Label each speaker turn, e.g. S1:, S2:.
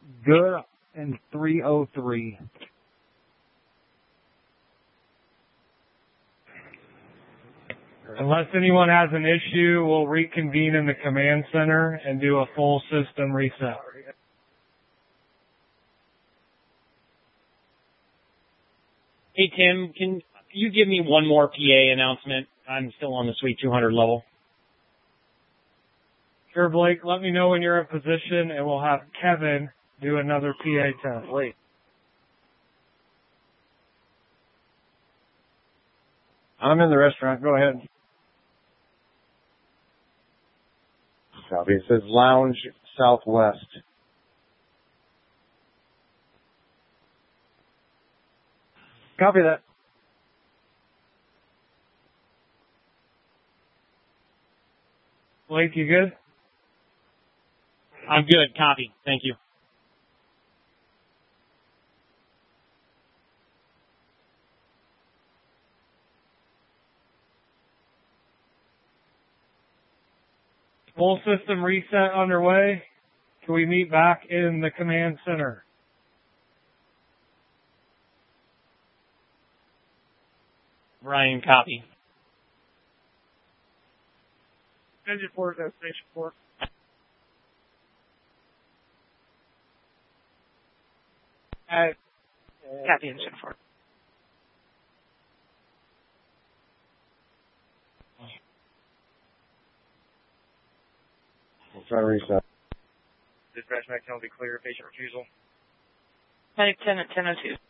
S1: Good in 303. Unless anyone has an issue, we'll reconvene in the command center and do a full system reset.
S2: Hey, Tim, can you give me one more PA announcement? I'm still on the Suite 200 level.
S1: Sure, Blake. Let me know when you're in position, and we'll have Kevin do another PA test.
S3: Wait. I'm in the restaurant. Go ahead. Copy. It says Lounge Southwest. Copy that.
S1: Blake, you good?
S2: I'm good. Copy. Thank you.
S1: Full system reset underway. Can we meet back in the command center?
S2: Ryan, copy.
S3: Engine 4, destination 4.
S4: Copy, engine 4.
S3: We'll try to reset.
S5: Dispatch, Mac, be clear, patient refusal.
S4: Medic 10 at 10:02.